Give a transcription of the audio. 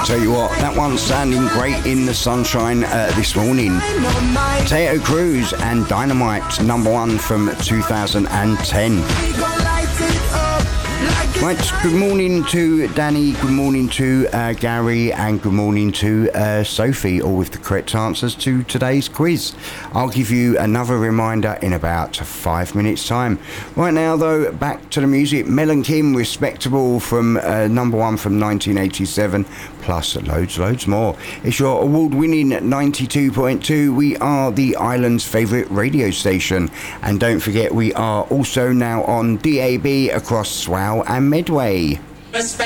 Tell you what, that one's sounding great in the sunshine this morning. Potato Cruz and Dynamite, number one from 2010. Right, good morning to Danny, good morning to Gary, and good morning to Sophie, all with the correct answers to today's quiz. I'll give you another reminder in about 5 minutes' time. Right now, though, back to the music. Mel and Kim, Respectable, from number one from 1987, plus loads more. It's your award-winning 92.2. We are the island's favourite radio station. And don't forget, we are also now on DAB across Swale and Medway.